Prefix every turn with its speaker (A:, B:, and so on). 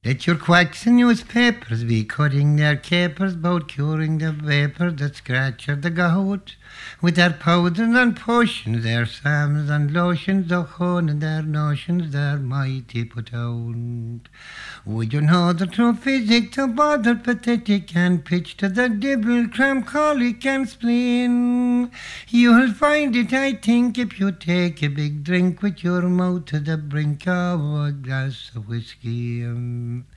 A: Let your quacks and newspapers be cutting their capers about curing the vapours that scratch the gout. With their powders and potions, their salves and lotions, the hone and their notions, they're mighty put out. Would you know the true physic to bother pathetic and pitch to the dibble, cram, colic and spleen? You'll find it, I think, if you take a big drink with your mouth to the brink of a glass of whiskey.